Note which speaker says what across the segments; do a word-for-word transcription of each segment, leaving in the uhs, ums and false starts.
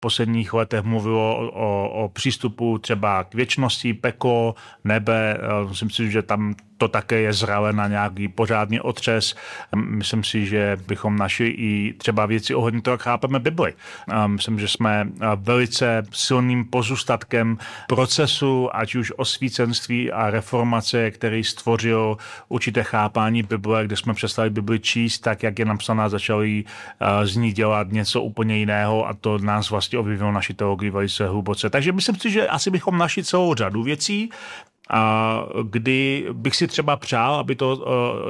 Speaker 1: posledních letech mluvilo o, o, o přístupu třeba k věčnosti, peklo, nebe. Myslím si, že tam to také je zralé na nějaký pořádný otřes. Myslím si, že bychom našli i třeba věci ohledně toho, jak chápeme Bibli. Myslím, že jsme velice silným pozůstatkem procesu, ať už osvícenství a reformace, který stvořil určité chápání Bible, kde jsme přestali Bibli číst tak, jak je napsaná, začali z ní dělat něco úplně jiného a to nás vlastně objevilo naši teologii velice hluboce. Takže myslím si, že asi bychom našli celou řadu věcí, a kdy bych si třeba přál, aby to,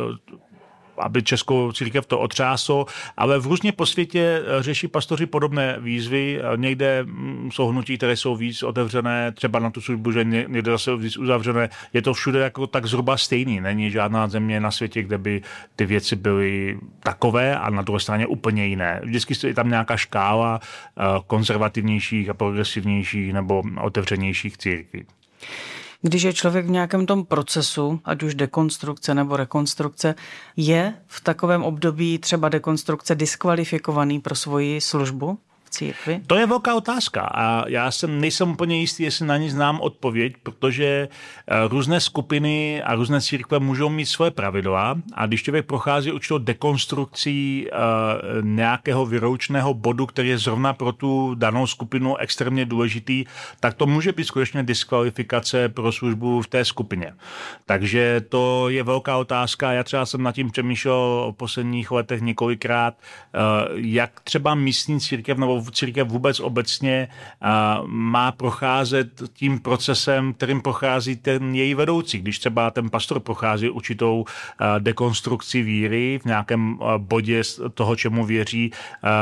Speaker 1: aby českou církev to otřáslo, ale v různě po světě řeší pastoři podobné výzvy. Někde jsou hnutí, které jsou víc otevřené, třeba na tu službu, že někde jsou víc uzavřené. Je to všude jako tak zhruba stejný. Není žádná země na světě, kde by ty věci byly takové a na druhé straně úplně jiné. Vždycky je tam nějaká škála konzervativnějších a progresivnějších nebo otevřenějších církví.
Speaker 2: Když je člověk v nějakém tom procesu, ať už dekonstrukce nebo rekonstrukce, je v takovém období třeba dekonstrukce diskvalifikovaný pro svoji službu v církvi?
Speaker 1: To je velká otázka a já jsem nejsem úplně jistý, jestli na ní znám odpověď, protože různé skupiny a různé církve můžou mít svoje pravidla a když člověk prochází určitou dekonstrukcí nějakého vyroučného bodu, který je zrovna pro tu danou skupinu extrémně důležitý, tak to může být skutečně diskvalifikace pro službu v té skupině. Takže to je velká otázka. Já třeba jsem nad tím přemýšlel o posledních letech několikrát, jak třeba místní církev nebo církev vůbec obecně má procházet tím procesem, kterým prochází ten její vedoucí. Když třeba ten pastor prochází určitou dekonstrukci víry v nějakém bodě toho, čemu věří,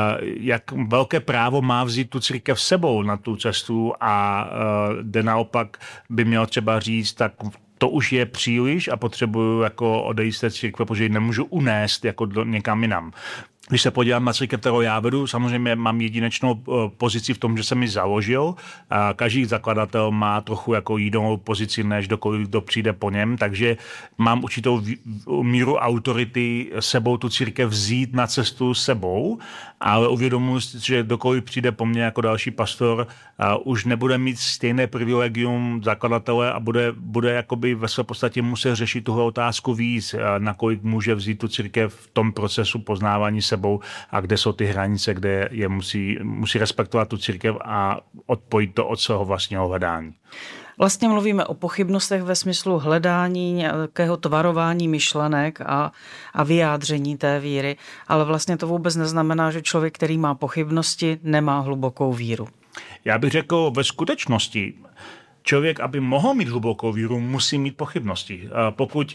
Speaker 1: jak velké právo má vzít tu církev sebou na tu cestu a kde naopak by měl třeba říct, tak to už je příliš a potřebuju jako odejít z té církve, protože ji nemůžu unést jako do, někam jinam. Když se podívám na církev, kterou já vedu, samozřejmě mám jedinečnou pozici v tom, že jsem ji založil. Každý zakladatel má trochu jako jinou pozici, než dokoliv kdo přijde po něm, takže mám určitou míru autority sebou tu církev vzít na cestu sebou, ale uvědomuji si, že dokoliv přijde po mně jako další pastor, už nebude mít stejné privilegium zakladatele a bude, bude jakoby ve své podstatě muset řešit tuhle otázku víc, nakolik může vzít tu církev v tom procesu poznávání sebou a kde jsou ty hranice, kde je musí, musí respektovat tu církev a odpojit to od svého vlastního hledání.
Speaker 2: Vlastně mluvíme o pochybnostech ve smyslu hledání nějakého tvarování myšlenek a, a vyjádření té víry, ale vlastně to vůbec neznamená, že člověk, který má pochybnosti, nemá hlubokou víru.
Speaker 1: Já bych řekl, ve skutečnosti člověk, aby mohl mít hlubokou víru, musí mít pochybnosti. Pokud,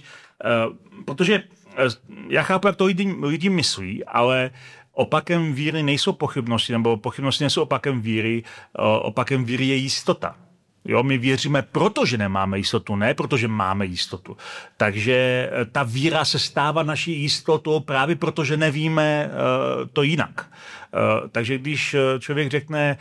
Speaker 1: protože já chápu, jak to lidi, lidi myslí, ale opakem víry nejsou pochybnosti, nebo pochybnosti nejsou opakem víry, opakem víry je jistota. Jo, my věříme, protože nemáme jistotu, ne protože máme jistotu. Takže ta víra se stává naší jistotou právě protože nevíme uh, to jinak. Uh, takže když člověk řekne,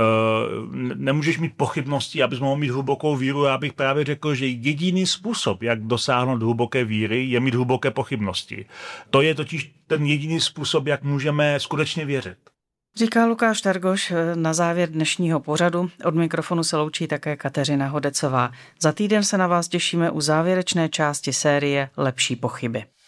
Speaker 1: uh, nemůžeš mít pochybnosti, abys mohl mít hlubokou víru, já bych právě řekl, že jediný způsob, jak dosáhnout hluboké víry, je mít hluboké pochybnosti. To je totiž ten jediný způsob, jak můžeme skutečně věřit.
Speaker 2: Říká Lukáš Tergoš na závěr dnešního pořadu. Od mikrofonu se loučí také Kateřina Hodecová. Za týden se na vás těšíme u závěrečné části série Lepší pochyby.